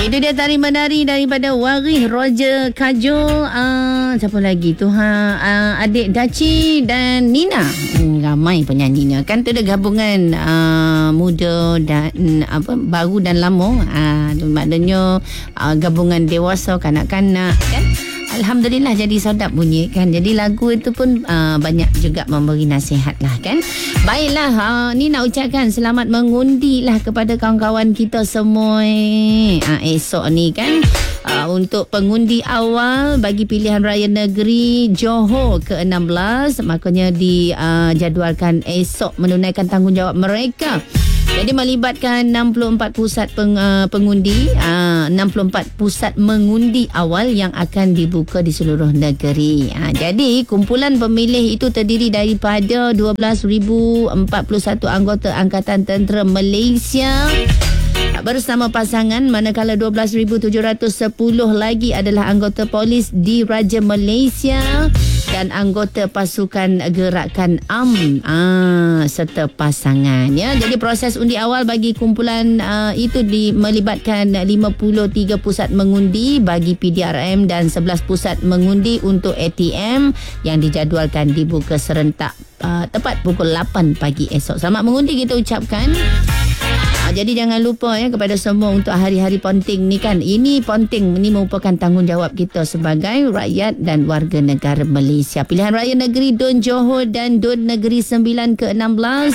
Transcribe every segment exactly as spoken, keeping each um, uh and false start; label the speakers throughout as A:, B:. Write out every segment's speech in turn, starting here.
A: Itu dia tari menari daripada Warih Roger Kajol. Uh, siapa lagi tu? Ha, uh, adik Daci dan Nina. Hmm, ramai penyanyinya. Kan tu ada gabungan uh, muda dan apa baru dan lama. Uh, maknanya uh, gabungan dewasa kanak-kanak kan. Alhamdulillah jadi sedap bunyi kan. Jadi lagu itu pun uh, banyak juga memberi nasihat lah kan. Baiklah, uh, ni nak ucapkan selamat mengundi lah kepada kawan-kawan kita semua uh, esok ni kan. Uh, untuk pengundi awal bagi pilihan raya negeri Johor ke enam belas, makanya dijadualkan uh, esok menunaikan tanggungjawab mereka. Jadi melibatkan enam puluh empat pusat peng, uh, pengundi, uh, enam puluh empat pusat mengundi awal yang akan dibuka di seluruh negeri. Uh, jadi kumpulan pemilih itu terdiri daripada dua belas ribu empat puluh satu anggota Angkatan Tentera Malaysia bersama pasangan, manakala dua belas ribu tujuh ratus sepuluh lagi adalah anggota polis di Raja Malaysia dan anggota pasukan gerakan A M ah, serta pasangan ya. Jadi proses undi awal bagi kumpulan uh, itu di, melibatkan lima puluh tiga pusat mengundi bagi P D R M dan sebelas pusat mengundi untuk A T M yang dijadualkan dibuka serentak uh, tepat pukul lapan pagi esok. Selamat mengundi kita ucapkan. Jadi jangan lupa ya kepada semua untuk hari-hari penting ni kan. Ini penting, ini merupakan tanggungjawab kita sebagai rakyat dan warga negara Malaysia. Pilihan raya negeri Dun Johor dan Dun Negeri sembilan ke enam belas.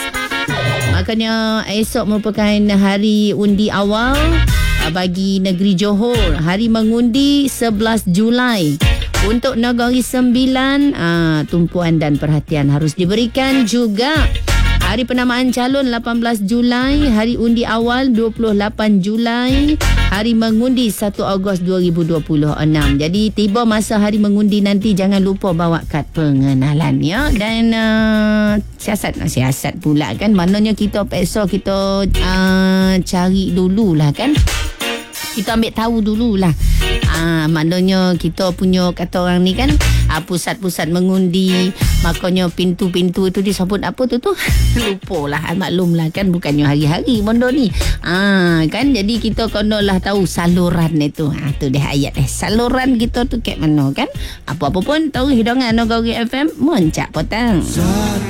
A: Makanya esok merupakan hari undi awal bagi negeri Johor. Hari mengundi sebelas Julai. Untuk Negeri sembilan, ah, tumpuan dan perhatian harus diberikan juga. Hari penamaan calon lapan belas Julai, hari undi awal dua puluh lapan Julai, hari mengundi satu Ogos dua ribu dua puluh enam. Jadi tiba masa hari mengundi nanti jangan lupa bawa kad pengenalan ya. Dan uh, siasat siasat pula kan. Maknanya kita esok kita uh, cari dululah kan. Kita ambil tahu dululah. Ah, maknanya kita punya kata orang ni kan, ah, pusat-pusat mengundi, makanya pintu-pintu tu disebut apa tu tu? Lupalah, maklumlah kan bukannya hari-hari benda ni. Ah, kan jadi kita konolah tahu saluran itu. Ah, tu dia ayat eh. Saluran kita tu kat mana kan? Apa-apa pun tahu hidangan Negeri F M moncak petang.